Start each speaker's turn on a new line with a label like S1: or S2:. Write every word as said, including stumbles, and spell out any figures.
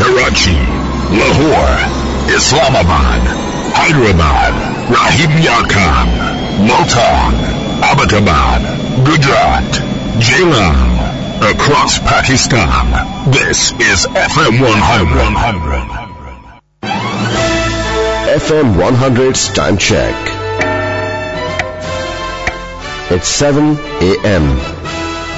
S1: Karachi, Lahore, Islamabad, Hyderabad, Rahim Yar Khan, Multan, Abbottabad, Gujarat, Jailam, across Pakistan. This is F M one hundred.
S2: F M one hundred's time check. It's seven a.m.